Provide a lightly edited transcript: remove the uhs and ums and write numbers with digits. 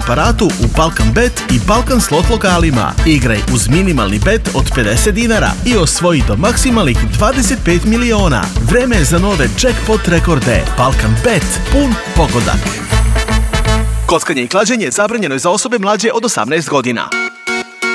aparatu u Balkan Bet i Balkan Slot lokalima. Igraj uz minimalni bet od 50 dinara i osvoji do maksimalnih 25 miliona. Vreme je za nove jackpot rekorde. Balkan Bet, pun pogodak. Kockanje i klađenje zabranjeno je za osobe mlađe od 18 godina.